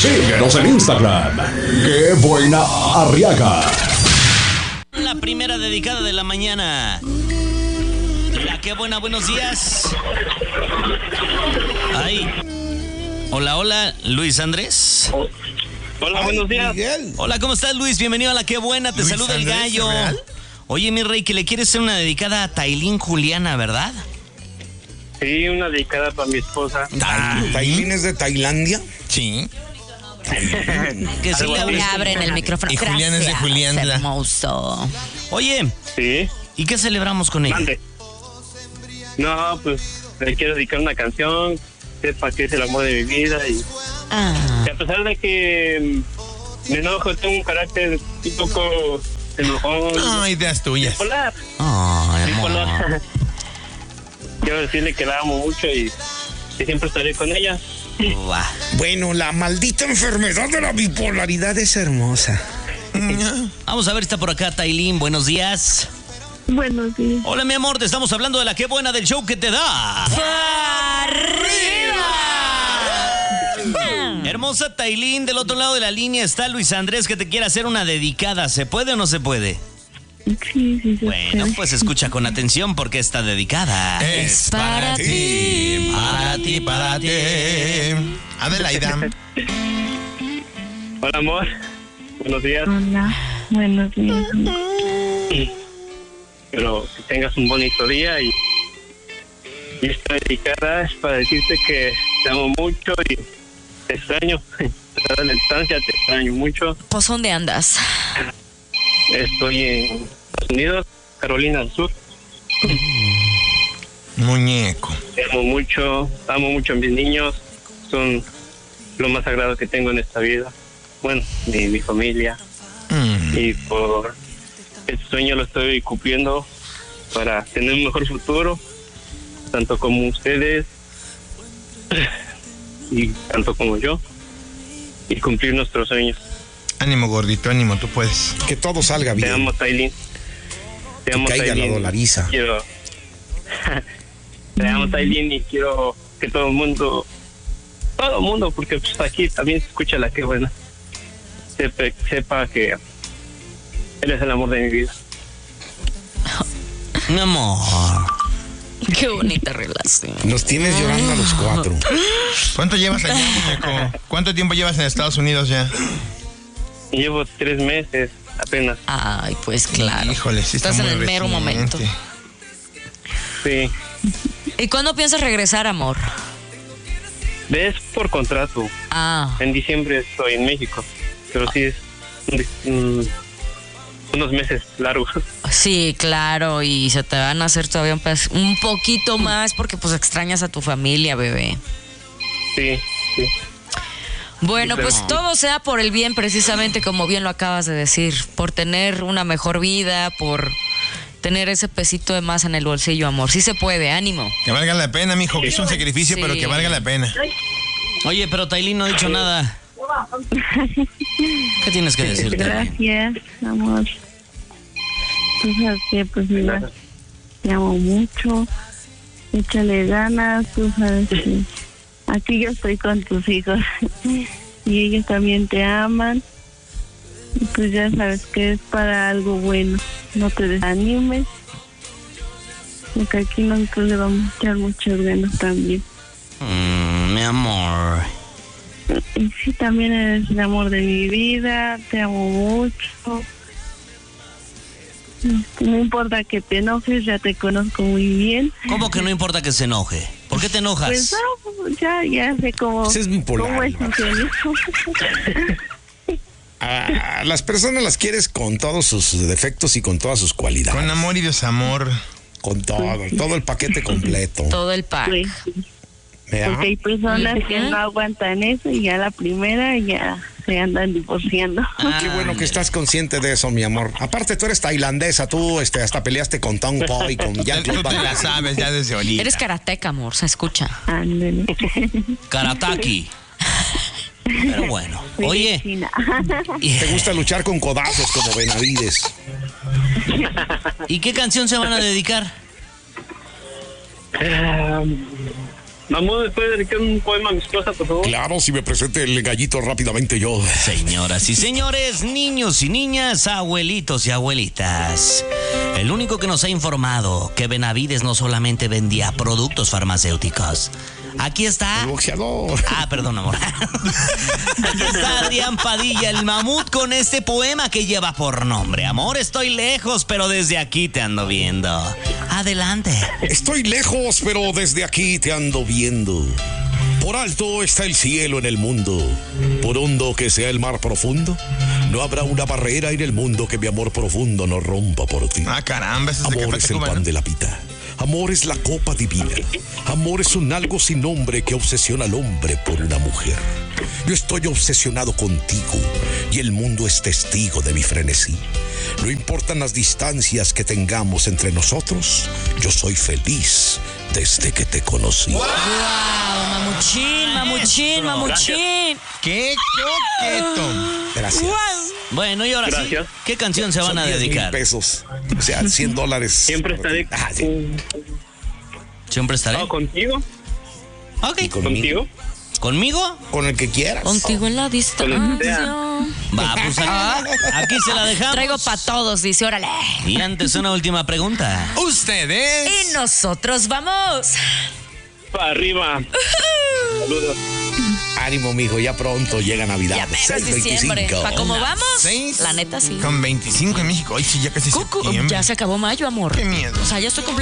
Síguenos en Instagram. ¡Qué buena Arriaga! La primera dedicada de la mañana. La Qué Buena, buenos días. Ay. Hola, Luis Andrés. Hola, buenos días. Miguel. Hola, ¿cómo estás, Luis? Bienvenido a La Qué Buena, te Luis saluda el Andrés, gallo. ¿real? Oye, mi rey, que le quieres hacer una dedicada a Tailín Juliana, ¿verdad? Sí, una dedicada para mi esposa. ¿Tailín es de Tailandia? Sí. Que sí le abres. Abren el micrófono. Y Julián es de Juliantla. Hermoso. Oye, Sí, ¿y qué celebramos con ella? mande. No, pues le quiero dedicar una canción, sepa que es el amor de mi vida y Ah. a pesar de que me enojo, tengo un carácter un poco enojón. No, ideas tuyas. Bipolar. Ay, Bipolar. amor. Quiero decirle que la amo mucho y que siempre estaré con ella. Buah. Bueno, la maldita enfermedad de la bipolaridad es hermosa. Vamos a ver, está por acá Tailín, buenos días. Buenos días. Hola, mi amor, te estamos hablando de La Qué Buena, del show que te da. Hermosa Tailín, del otro lado de la línea está Luis Andrés, que te quiere hacer una dedicada. ¿Se puede o no se puede? Sí, se Bueno, puede. pues escucha con atención porque está dedicada. Es para ti, para ti, para ti. Adelaida. Hola, amor. Buenos días. Hola, buenos días. Espero que tengas un bonito día y esta dedicada es para decirte que te amo mucho y te extraño. A la distancia te extraño mucho. Pues, ¿dónde andas? Estoy en Estados Unidos, Carolina del Sur. Muñeco. Te amo mucho a mis niños. Son lo más sagrado que tengo en esta vida. Bueno, mi familia. Y por este sueño lo estoy cumpliendo para tener un mejor futuro, tanto como ustedes y tanto como yo, y cumplir nuestros sueños. Ánimo, gordito, ánimo, tú puedes. Que todo salga Te bien. amo, Tailín. Te Que amo, caiga la Tailín. dolariza. Quiero... Te amo, Tailín, y quiero que todo el mundo, porque pues aquí también se escucha La Qué Buena, sepa que él es el amor de mi vida. Mi amor. Qué bonita relación. Nos tienes llorando a los cuatro. ¿Cuánto llevas allá, muñeco? ¿Cuánto tiempo llevas en Estados Unidos ya? Llevo 3 meses apenas. Ay, pues claro. Híjole, sí está Estás en muy el mero reciente. momento. Sí. ¿Y cuándo piensas regresar, amor? Es por contrato. Ah, En diciembre estoy en México, pero sí es unos meses largos. sí, claro. Y se te van a hacer todavía un poquito más porque pues extrañas a tu familia, bebé. Sí, sí. Bueno, Pero- pues todo sea por el bien, precisamente como bien lo acabas de decir, por tener una mejor vida, por tener ese pesito de más en el bolsillo, amor. Sí se puede, ánimo. Que valga la pena, mijo, que es un sacrificio, Sí. pero que valga la pena. Oye, pero Tailín no ha dicho nada. ¿Qué tienes que decir, Tailín? Gracias, amor. Tú sabes que, pues, mira, te amo mucho. Échale ganas, tú sabes que aquí yo estoy con tus hijos y ellos también te aman. Y pues ya sabes que es para algo bueno. No te desanimes, porque aquí nosotros le vamos a echar muchas ganas también. Mi amor. Y sí, también eres el amor de mi vida, te amo mucho. No importa que te enojes, ya te conozco muy bien. ¿Cómo que no importa que se enoje? ¿Por qué te enojas? Pues no, ya sé cómo, Ese es bipolar, cómo es ¿no? ingenio. A las personas las quieres con todos sus defectos y con todas sus cualidades. Con amor y desamor. Con todo el paquete completo. Todo el pack. Pues, ¿Verdad? porque hay personas que no aguantan eso y ya la primera ya se andan divorciando. Qué bueno que estás consciente de eso, mi amor. Aparte, tú eres tailandesa, tú hasta peleaste con Tong Po y con Tú Jean-Claude te Van la Damme. sabes ya desde ahorita. Eres karateca, amor, se escucha. Ándale. Karataki. Pero bueno. Soy de Oye. China. Te gusta luchar con codazos como Benavides. ¿Y qué canción se van a dedicar? Vamos, ¿después dedicar un poema a mi esposa, por favor? Claro, si me presente el gallito rápidamente yo. Señoras y señores, niños y niñas, abuelitos y abuelitas. El único que nos ha informado que Benavides no solamente vendía productos farmacéuticos. Aquí está. El boxeador. Perdón, amor. Aquí está Adrián Padilla, el mamut, con este poema que lleva por nombre: Amor, estoy lejos, pero desde aquí te ando viendo. Adelante. Estoy lejos, pero desde aquí te ando viendo. Por alto está el cielo en el mundo. Por hondo que sea el mar profundo, no habrá una barrera en el mundo que mi amor profundo no rompa por ti. Caramba, ese es de Amor Café es el Tacuba, pan ¿no? de la vida. Amor es la copa divina. Amor es un algo sin nombre que obsesiona al hombre por una mujer. Yo estoy obsesionado contigo y el mundo es testigo de mi frenesí. No importan las distancias que tengamos entre nosotros, yo soy feliz desde que te conocí. ¡Wow! Mamuchín. ¡Qué coqueto! Gracias. Bueno, y ahora Gracias. sí, ¿qué canción se van Son a 10,000 dedicar? pesos. O sea, $100. Siempre estaré Sí. Siempre estaré. contigo. Ok. ¿Contigo? ¿Conmigo? Con el que quieras. Contigo en la distancia. Va, pues aquí se la dejamos. Traigo para todos, dice, órale. Y antes una última pregunta. Ustedes. Y nosotros vamos. Para arriba. Saludos. Ánimo, mijo, ya pronto llega Navidad. Ya menos diciembre. 6:25. ¿Para cómo vamos? 6 La neta sí. con 25 en México. Ay, sí, ya casi Cucu, septiembre. ya se acabó mayo, amor. Qué miedo. O sea, ya estoy